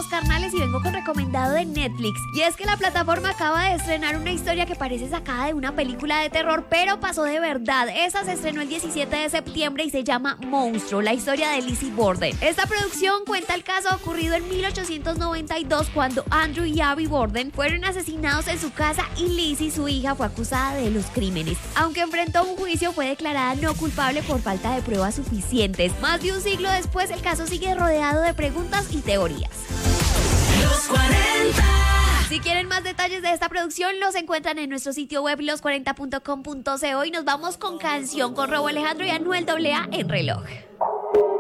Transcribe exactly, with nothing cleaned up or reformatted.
Los Carnales y vengo con recomendado de Netflix. Y es que la plataforma acaba de estrenar una historia que parece sacada de una película de terror, pero pasó de verdad. Esa se estrenó el diecisiete de septiembre y se llama Monstruo, la historia de Lizzie Borden. Esta producción cuenta el caso ocurrido en mil ochocientos noventa y dos cuando Andrew y Abby Borden fueron asesinados en su casa y Lizzie, su hija, fue acusada de los crímenes. Aunque enfrentó un juicio, fue declarada no culpable por falta de pruebas suficientes. Más de un siglo después, el caso sigue rodeado de preguntas y teorías. Los cuarenta. Si quieren más detalles de esta producción, los encuentran en nuestro sitio web los cuarenta punto com punto co y nos vamos con canción con Robo Alejandro y Anuel doble A en Reloj.